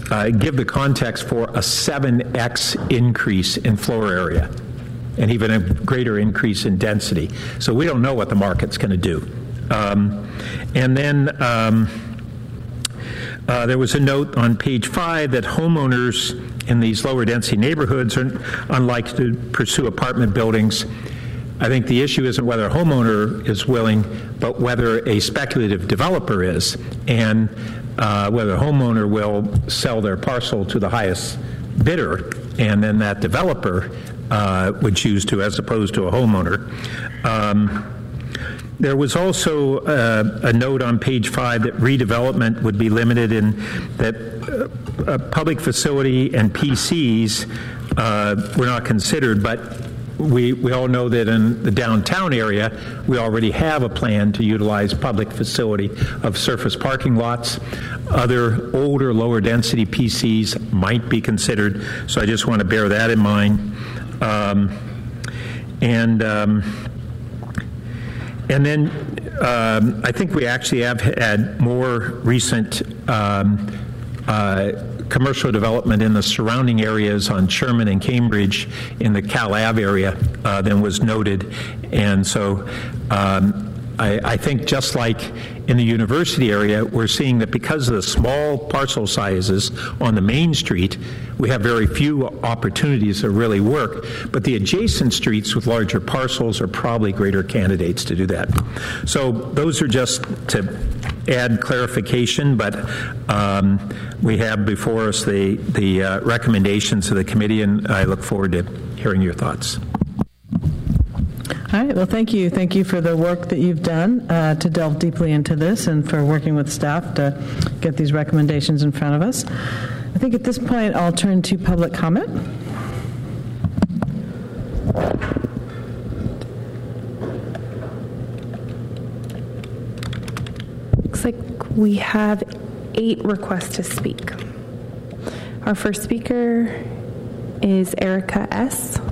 give the context for a 7x increase in floor area and even a greater increase in density. So we don't know what the market's going to do. And then there was a note on page 5 that homeowners in these lower density neighborhoods are unlikely to pursue apartment buildings. I think the issue isn't whether a homeowner is willing, but whether a speculative developer is, and whether a homeowner will sell their parcel to the highest bidder, and then that developer would choose to, as opposed to a homeowner. There was also a note on page 5 that redevelopment would be limited in that public facility and PCs were not considered, but we all know that in the downtown area, we already have a plan to utilize public facility of surface parking lots. Other older, lower density PCs might be considered, so I just want to bear that in mind. And then I think we actually have had more recent commercial development in the surrounding areas on Sherman and Cambridge in the Cal Ave area than was noted. And so I think just like in the university area, we're seeing that because of the small parcel sizes on the main street, we have very few opportunities to really work. But the adjacent streets with larger parcels are probably greater candidates to do that. So those are just to add clarification, but we have before us the recommendations of the committee, and I look forward to hearing your thoughts. All right. Well, thank you. Thank you for the work that you've done to delve deeply into this and for working with staff to get these recommendations in front of us. I think at this point I'll turn to public comment. Looks like we have 8 requests to speak. Our first speaker is Erica S.